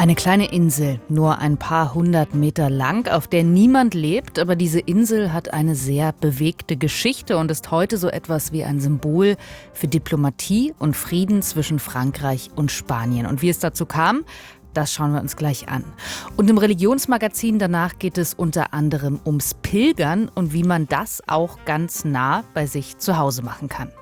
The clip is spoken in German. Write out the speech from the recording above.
Eine kleine Insel, nur ein paar hundert Meter lang, auf der niemand lebt, aber diese Insel hat eine sehr bewegte Geschichte und ist heute so etwas wie ein Symbol für Diplomatie und Frieden zwischen Frankreich und Spanien. Und wie es dazu kam, das schauen wir uns gleich an. Und im Religionsmagazin danach geht es unter anderem ums Pilgern und wie man das auch ganz nah bei sich zu Hause machen kann.